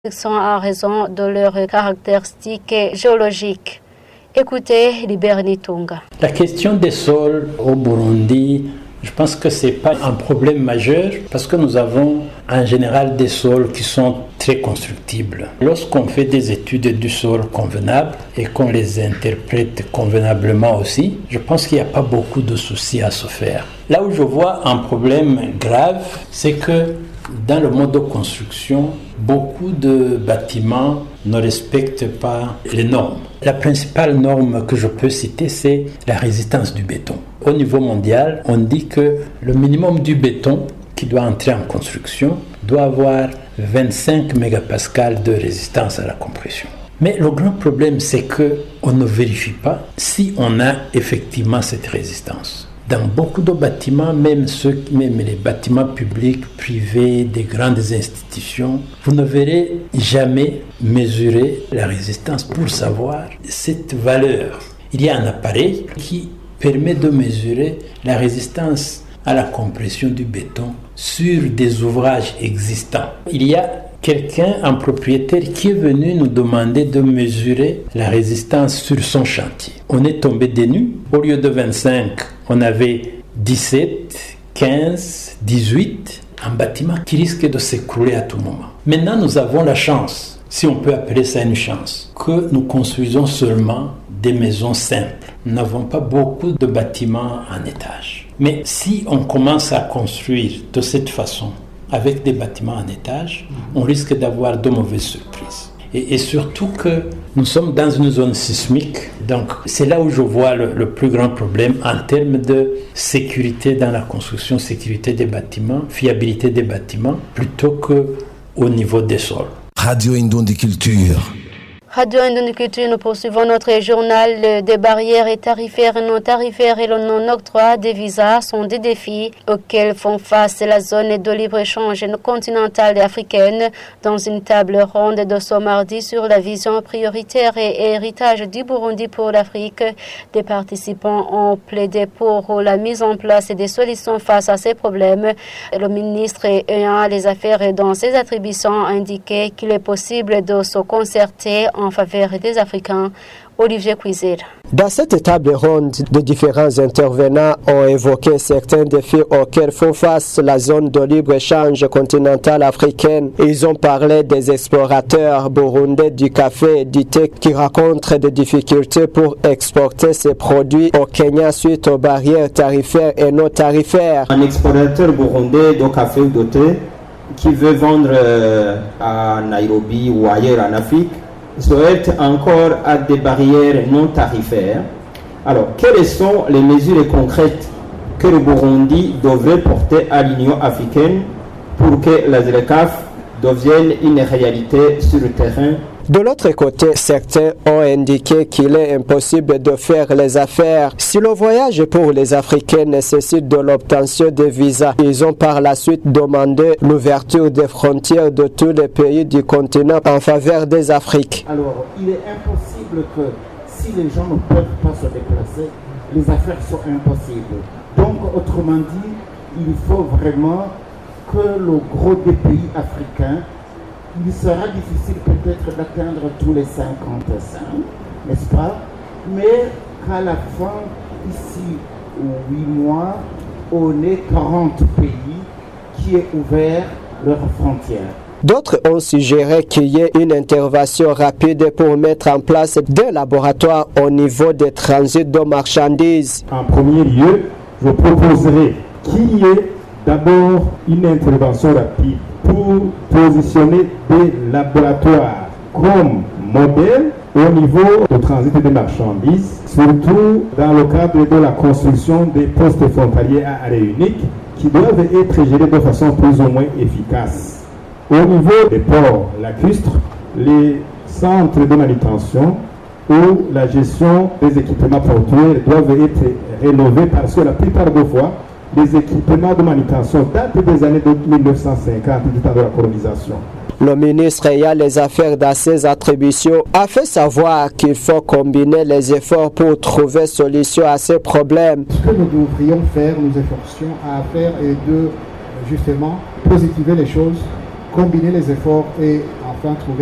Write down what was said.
sont en raison de leurs caractéristiques géologiques. Écoutez Liberni Tunga. La question des sols au Burundi, je pense que ce n'est pas un problème majeur parce que nous avons en général des sols qui sont très constructibles. Lorsqu'on fait des études du sol convenables et qu'on les interprète convenablement aussi, je pense qu'il n'y a pas beaucoup de soucis à se faire. Là où je vois un problème grave, c'est que dans le mode de construction, beaucoup de bâtiments ne respectent pas les normes. La principale norme que je peux citer, c'est la résistance du béton. Au niveau mondial, on dit que le minimum du béton qui doit entrer en construction doit avoir 25 mégapascales de résistance à la compression. Mais le grand problème, c'est qu'on ne vérifie pas si on a effectivement cette résistance. Dans beaucoup de bâtiments, même les bâtiments publics, privés, des grandes institutions, vous ne verrez jamais mesurer la résistance pour savoir cette valeur. Il y a un appareil qui permet de mesurer la résistance à la compression du béton sur des ouvrages existants. Il y a un propriétaire qui est venu nous demander de mesurer la résistance sur son chantier. On est tombé des nues. Au lieu de 25, on avait 17, 15, 18, un bâtiment qui risque de s'écrouler à tout moment. Maintenant, nous avons la chance, si on peut appeler ça une chance, que nous construisons seulement des maisons simples. Nous n'avons pas beaucoup de bâtiments en étage. Mais si on commence à construire de cette façon, avec des bâtiments en étage, on risque d'avoir de mauvaises surprises. Et surtout que nous sommes dans une zone sismique, donc c'est là où je vois le plus grand problème en termes de sécurité dans la construction, sécurité des bâtiments, fiabilité des bâtiments, plutôt qu'au niveau des sols. Radio Indundi Culture. Radio Indundi Culture, nous poursuivons notre journal des barrières et tarifaires et non tarifaires et le non-octroi des visas sont des défis auxquels font face la zone de libre-échange continentale et africaine dans une table ronde de ce mardi sur la vision prioritaire et héritage du Burundi pour l'Afrique. Des participants ont plaidé pour la mise en place des solutions face à ces problèmes. Le ministre ayant les affaires dans ses attributions a indiqué qu'il est possible de se concerter en faveur des Africains. Olivier Cuisir. Dans cette table ronde, de différents intervenants ont évoqué certains défis auxquels font face la zone de libre-échange continentale africaine. Ils ont parlé des explorateurs burundais du café et du thé qui rencontrent des difficultés pour exporter ces produits au Kenya suite aux barrières tarifaires et non tarifaires. Un explorateur burundais de café ou de thé qui veut vendre à Nairobi ou ailleurs en Afrique se heurte encore à des barrières non tarifaires. Alors, quelles sont les mesures concrètes que le Burundi devrait porter à l'Union africaine pour que la ZLECAf devienne une réalité sur le terrain? De l'autre côté, certains ont indiqué qu'il est impossible de faire les affaires si le voyage pour les Africains nécessite de l'obtention de visas. Ils ont par la suite demandé l'ouverture des frontières de tous les pays du continent en faveur des Afriques. Alors, il est impossible que si les gens ne peuvent pas se déplacer, les affaires sont impossibles. Donc, autrement dit, il faut vraiment que le gros des pays africains, il sera difficile peut-être d'atteindre tous les 55, n'est-ce pas? Mais qu'à la fin, ici, 8 mois, on est 40 pays qui ont ouvert leurs frontières. D'autres ont suggéré qu'il y ait une intervention rapide pour mettre en place des laboratoires au niveau des transits de marchandises. En premier lieu, je proposerai qu'il y ait d'abord une intervention rapide pour positionner des laboratoires comme modèle au niveau du transit des marchandises, surtout dans le cadre de la construction des postes frontaliers à arrêt unique qui doivent être gérés de façon plus ou moins efficace. Au niveau des ports lacustres, les centres de manutention ou la gestion des équipements portuaires doivent être rénovés parce que la plupart des fois, les équipements de manutention datent des années de 1950, du temps de la colonisation. Le ministre ayant les affaires dans ses attributions a fait savoir qu'il faut combiner les efforts pour trouver solution à ces problèmes. Ce que nous devrions faire, nous efforcions à faire est de justement positiver les choses, combiner les efforts et en enfin trouver